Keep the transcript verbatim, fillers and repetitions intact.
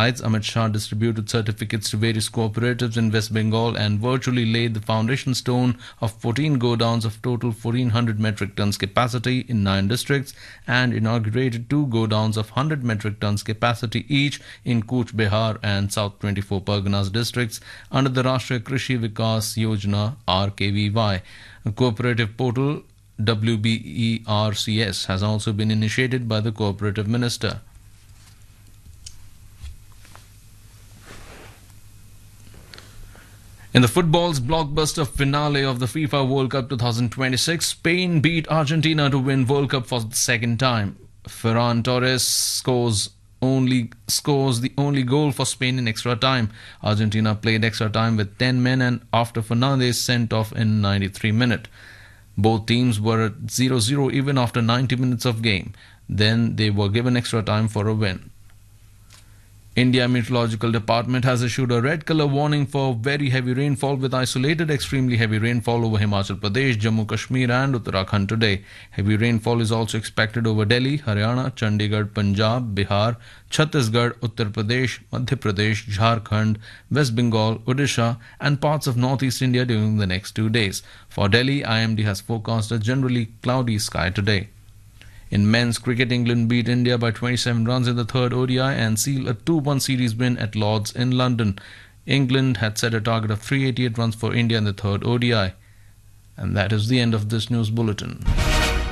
Besides, Amit Shah distributed certificates to various cooperatives in West Bengal and virtually laid the foundation stone of fourteen godowns of total fourteen hundred metric tons capacity in nine districts and inaugurated two godowns of one hundred metric tons capacity each in Cooch Behar and South twenty-four Parganas districts under the Rashtriya Krishi Vikas Yojana R K V Y. A cooperative portal W B E R C S has also been initiated by the Cooperative Minister. In the football's blockbuster finale of the FIFA World Cup twenty twenty-six, Spain beat Argentina to win World Cup for the second time. Ferran Torres scores only scores the only goal for Spain in extra time. Argentina played extra time with ten men and after Fernandes sent off in ninety-three minutes. Both teams were at zero zero even after ninety minutes of game. Then they were given extra time for a win. India Meteorological Department has issued a red color warning for very heavy rainfall with isolated extremely heavy rainfall over Himachal Pradesh, Jammu Kashmir and Uttarakhand today. Heavy rainfall is also expected over Delhi, Haryana, Chandigarh, Punjab, Bihar, Chhattisgarh, Uttar Pradesh, Madhya Pradesh, Jharkhand, West Bengal, Odisha and parts of northeast India during the next two days. For Delhi, I M D has forecast a generally cloudy sky today. In men's cricket, England beat India by twenty-seven runs in the third O D I and sealed a two one series win at Lord's in London. England had set a target of three hundred eighty-eight runs for India in the third O D I. And that is the end of this news bulletin.